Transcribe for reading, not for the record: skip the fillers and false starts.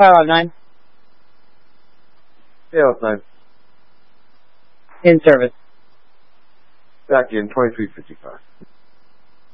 559. Yeah, 9. In service. Back in 2355.